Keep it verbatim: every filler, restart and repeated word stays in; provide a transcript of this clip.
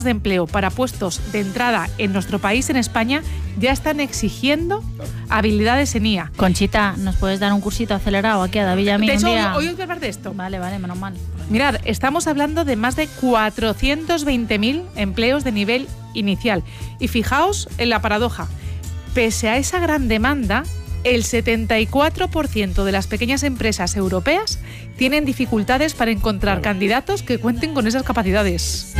de empleo para puestos de entrada en nuestro país, en España, ya están exigiendo habilidades en I A. Conchita, ¿nos puedes dar un cursito acelerado aquí a David y a mí De un hecho, día? hoy os voy a hablar de esto. Vale, vale, menos mal. Mirad, estamos hablando de más de cuatrocientos veinte mil empleos de nivel inicial. Y fijaos en la paradoja. Pese a esa gran demanda, el setenta y cuatro por ciento de las pequeñas empresas europeas tienen dificultades para encontrar candidatos que cuenten con esas capacidades.